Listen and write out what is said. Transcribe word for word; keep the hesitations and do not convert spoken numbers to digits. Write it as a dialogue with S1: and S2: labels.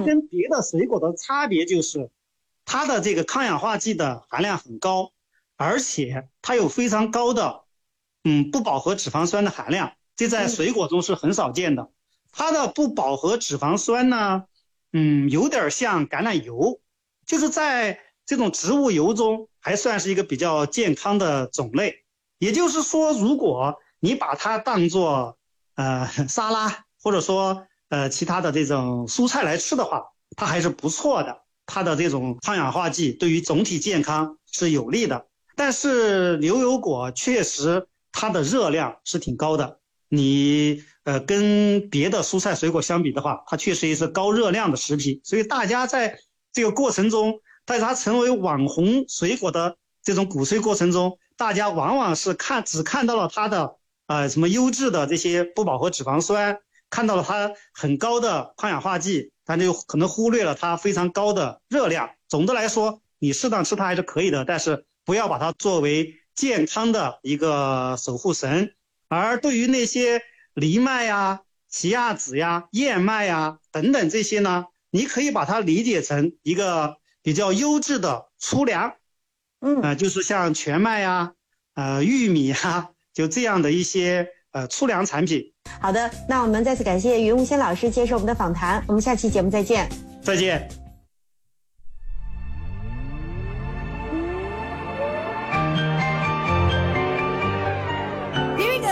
S1: 跟别的水果的差别就是，它的这个抗氧化剂的含量很高，而且它有非常高的嗯不饱和脂肪酸的含量，这在水果中是很少见的。它的不饱和脂肪酸呢，嗯，有点像橄榄油，就是在这种植物油中还算是一个比较健康的种类。也就是说，如果你把它当作呃沙拉或者说呃其他的这种蔬菜来吃的话，它还是不错的，它的这种抗氧化剂对于总体健康是有利的。但是牛油果确实它的热量是挺高的，你呃跟别的蔬菜水果相比的话，它确实也是高热量的食品。所以大家在这个过程中，在它成为网红水果的这种鼓吹过程中，大家往往是看只看到了它的呃什么优质的这些不饱和脂肪酸，看到了它很高的抗氧化剂，但就可能忽略了它非常高的热量。总的来说，你适当吃它还是可以的，但是不要把它作为健康的一个守护神。而对于那些藜麦呀、奇亚籽呀、燕麦呀等等这些呢，你可以把它理解成一个比较优质的粗粮，嗯、呃，就是像全麦呀、呃玉米呀，就这样的一些呃粗粮产品。
S2: 好的，那我们再次感谢云悟先老师接受我们的访谈，我们下期节目再见。
S1: 再见。